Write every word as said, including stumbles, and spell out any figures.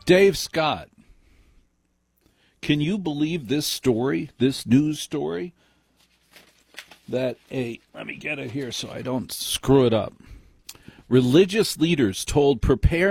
Dave Scott, can you believe this story, this news story? That a, let me get it here so I don't screw it up. Religious leaders told prepare